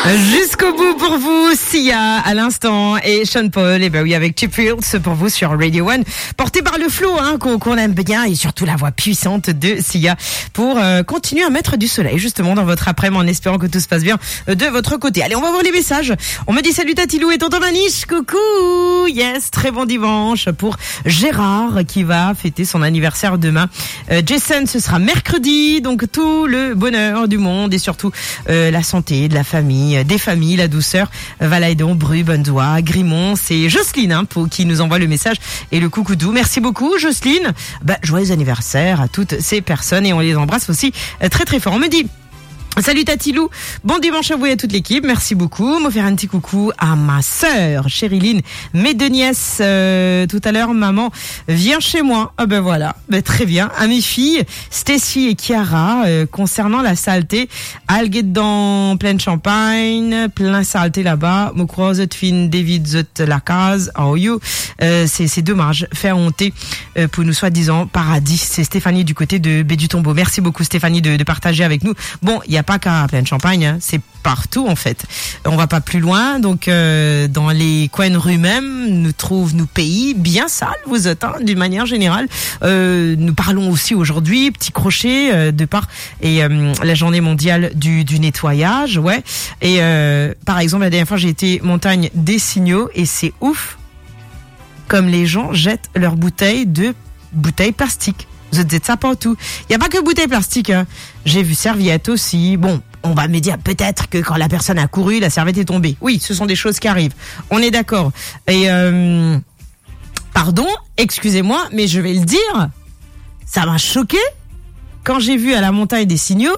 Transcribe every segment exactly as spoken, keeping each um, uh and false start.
Jusqu'au bout pour vous, Sia à l'instant et Sean Paul, et ben oui avec Cheap Thrills pour vous sur Radio One, porté par le flow hein, qu'on, qu'on aime bien et surtout la voix puissante de Sia pour euh, continuer à mettre du soleil justement dans votre après-midi en espérant que tout se passe bien de votre côté. Allez, on va voir les messages. On me dit salut Tatilou et tonton Maniche, coucou, yes, très bon dimanche pour Gérard qui va fêter son anniversaire demain. Euh, Jason, ce sera mercredi, donc tout le bonheur du monde et surtout euh, la santé de la famille, des familles, la douceur. Valaidon, Bru, Bonnedois, Grimont, c'est Jocelyne hein, pour, qui nous envoie le message et le coucou doux. Merci beaucoup Jocelyne. Bah, joyeux anniversaire à toutes ces personnes et on les embrasse aussi très très fort. On me dit salut Tatilou, bon dimanche à vous et à toute l'équipe, merci beaucoup. Me faire un petit coucou à ma sœur Chériline, mes deux nièces euh, tout à l'heure, maman viens chez moi. Ah ben voilà, ben très bien. À mes filles Stacy et Chiara euh, concernant la saleté, algues dans pleine champagne, plein saleté là-bas. Me croise fin David zot la case. Oh you, euh, c'est c'est dommage, faire honter euh, pour nous soi-disant paradis. C'est Stéphanie du côté de Baie du Tombeau. Merci beaucoup Stéphanie de, de partager avec nous. Bon, il y a pas qu'à pleine champagne, hein. C'est partout en fait. On va pas plus loin, donc euh, dans les coins de rue même, nous trouve nos pays bien sales, vous êtes, hein, d'une manière générale. Euh, nous parlons aussi aujourd'hui, petit crochet euh, de part et euh, la journée mondiale du, du nettoyage, ouais. Et euh, par exemple, la dernière fois j'ai été montagne des Signaux et c'est ouf comme les gens jettent leurs bouteilles de bouteilles plastiques. Vous êtes ça partout. Il n'y a pas que bouteilles plastiques. Hein. J'ai vu serviettes aussi. Bon, on va me dire peut-être que quand la personne a couru, la serviette est tombée. Oui, ce sont des choses qui arrivent. On est d'accord. Et euh, pardon, excusez-moi, mais je vais le dire. Ça m'a choqué quand j'ai vu à la montagne des Signaux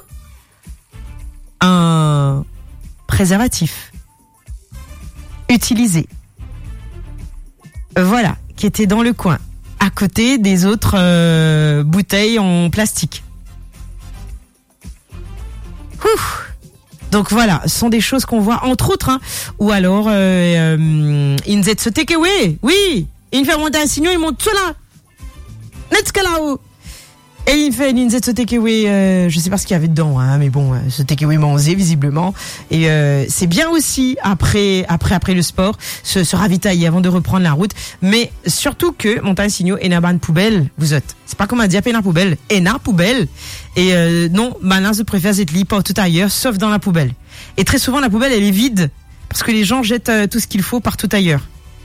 un préservatif utilisé. Voilà, qui était dans le coin, à côté des autres euh, bouteilles en plastique. Ouf. Donc voilà, ce sont des choses qu'on voit entre autres, hein. Ou alors, euh, euh, ils nous aident ce takeaway. Oui, il fait monter un signal, il monte tout là, net là-haut. Et il fait une ce takeaway, euh, je sais pas ce qu'il y avait dedans, hein, mais bon, ce takeaway m'a osé visiblement. Et euh, c'est bien aussi après, après, après le sport, se, se ravitailler avant de reprendre la route. Mais surtout que montagne signaux et n'a poubelle, vous êtes. C'est pas comme un diapé la poubelle, et n'a poubelle. Et euh, non, maintenant je préfère être libre tout ailleurs, sauf dans la poubelle. Et très souvent la poubelle elle est vide parce que les gens jettent euh, tout ce qu'il faut partout ailleurs.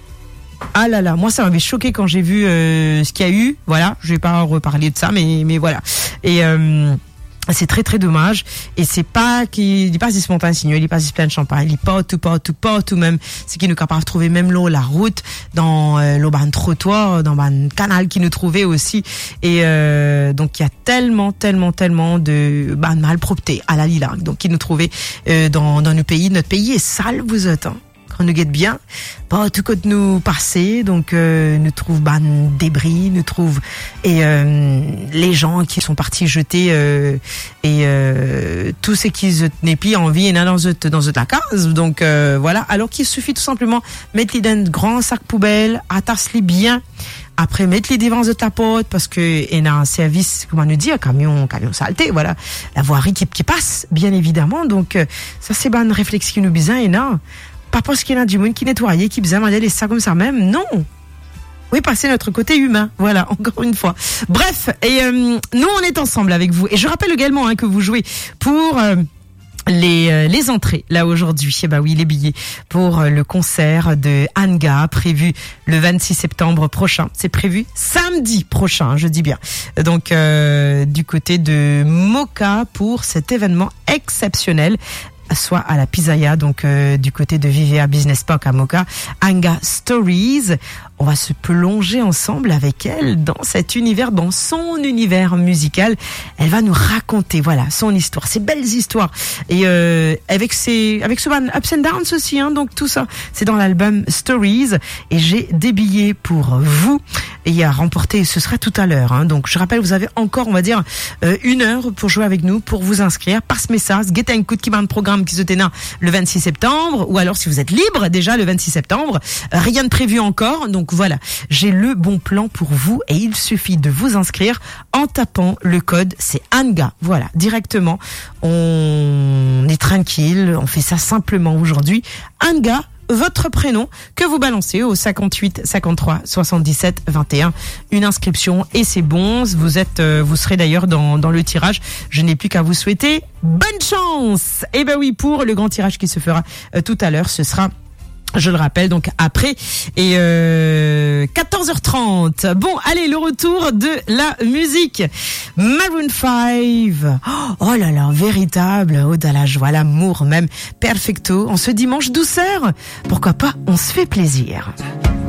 Ah là là, moi ça m'avait choqué quand j'ai vu euh, ce qu'il y a eu. Voilà, je vais pas reparler de ça, mais mais voilà. Et euh, c'est très très dommage. Et c'est pas qu'il passe des spontanés signaux, il passe plein de champagne, il pas tout pas tout pas tout même. C'est qu'il nous capable de trouver même l'eau, la route, dans euh, l'auban trottoir, dans un canal qui nous trouvait aussi. Et euh, donc il y a tellement tellement tellement de bah, malpropreté à la Lilac. Donc qui nous trouvait euh, dans dans nos pays. Notre pays est sale, vous êtes. Hein. On nous guette bien, pas tout côté nous passer, donc euh, nous trouve ban débris, nous trouve et euh, les gens qui sont partis jeter euh, et euh, tout ce qui n'est plus envie et dans cette dans cette la case, donc euh, voilà. Alors qu'il suffit tout simplement mettre les dans un grand sac poubelle, attache-les bien. Après, mettre les devants de ta porte parce que il y a un service, comment nous dire, camion, camion saleté, voilà. La voirie qui, qui passe, bien évidemment. Donc, euh, ça, c'est ben, un réflexe qui nous besoin et non. Pas parce qu'il y a du monde qui nettoyait, qui besoin de laisser ça comme ça même. Non. Oui, passer notre côté humain. Voilà, encore une fois. Bref, et euh, nous, on est ensemble avec vous. Et je rappelle également hein, que vous jouez pour... Euh, Les, euh, les entrées, là, aujourd'hui, eh ben oui, les billets pour euh, le concert de Anga, prévu le vingt-six septembre prochain. C'est prévu samedi prochain, je dis bien. Donc, euh, du côté de Moka pour cet événement exceptionnel, soit à la Pizzaia, donc euh, du côté de Vivea Business Park à Moka, Anga Stories. On va se plonger ensemble avec elle dans cet univers, dans son univers musical. Elle va nous raconter, voilà, son histoire, ses belles histoires. Et euh, avec ses, avec ce band Ups and Downs aussi, hein, donc tout ça, c'est dans l'album Stories. Et j'ai des billets pour vous. Et à remporter, ce sera tout à l'heure. Hein. Donc je rappelle, vous avez encore, on va dire, euh, une heure pour jouer avec nous, pour vous inscrire. Par ce message, guettez un coup de qui va un programme qui se téna le vingt-six septembre. Ou alors, si vous êtes libre déjà le vingt-six septembre, euh, rien de prévu encore. Donc Donc voilà, j'ai le bon plan pour vous et il suffit de vous inscrire en tapant le code, c'est Anga. Voilà, directement, on est tranquille, on fait ça simplement aujourd'hui. Anga, votre prénom que vous balancez au cinquante-huit cinquante-trois soixante-dix-sept vingt et un, une inscription et c'est bon. Vous êtes, euh, vous serez d'ailleurs dans dans le tirage. Je n'ai plus qu'à vous souhaiter bonne chance. Et ben oui, pour le grand tirage qui se fera euh, tout à l'heure, ce sera, je le rappelle, donc après et euh, quatorze heures trente. Bon, allez, le retour de la musique. Maroon five. Oh là là, véritable ode à la joie, l'amour même, perfecto. En ce dimanche douceur, pourquoi pas, on se fait plaisir.